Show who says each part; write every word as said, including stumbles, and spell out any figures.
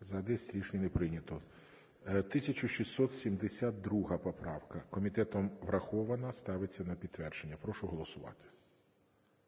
Speaker 1: За десять рішення не прийнято. тисяча шістсот сімдесят друга поправка. Комітетом врахована. Ставиться на підтвердження. Прошу голосувати.